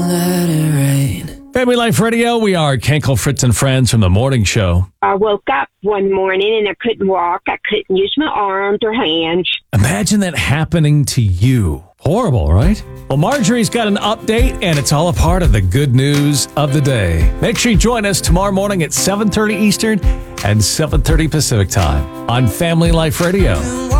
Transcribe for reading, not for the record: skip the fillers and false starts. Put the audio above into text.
Let it rain. Family Life Radio, we are Kenkel, Fritz, and Friends from the morning show. I woke up one morning and I couldn't walk. I couldn't use my arms or hands. Imagine that happening to you. Horrible, right? Well, Marjorie's got an update, and it's all a part of the good news of the day. Make sure you join us tomorrow morning at 7:30 Eastern and 7:30 Pacific time on Family Life Radio.